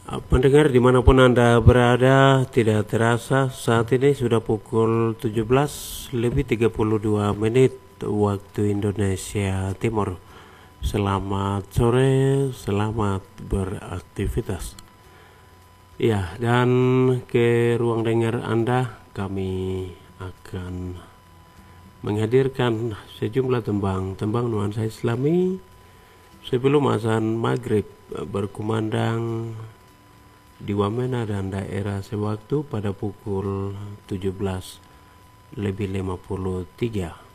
Pendengar dimanapun Anda berada, tidak terasa saat ini sudah pukul 17:32 waktu Indonesia Timur. Selamat sore, selamat beraktivitas. Ya, dan ke ruang dengar Anda kami akan menghadirkan sejumlah tembang nuansa Islami sebelum azan maghrib berkumandang di Wamena dan daerah sewaktu pada pukul 17:53.